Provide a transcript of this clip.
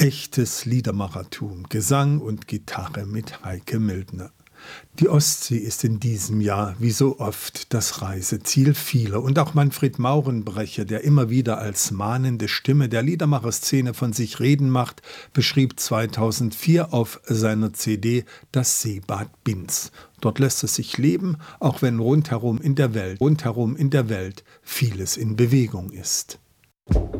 Echtes Liedermachertum, Gesang und Gitarre mit Heike Mildner. Die Ostsee ist in diesem Jahr, wie so oft, das Reiseziel vieler. Und auch Manfred Maurenbrecher, der immer wieder als mahnende Stimme der Liedermacherszene von sich reden macht, beschrieb 2004 auf seiner CD Das Seebad Binz. Dort lässt es sich leben, auch wenn rundherum in der Welt vieles in Bewegung ist.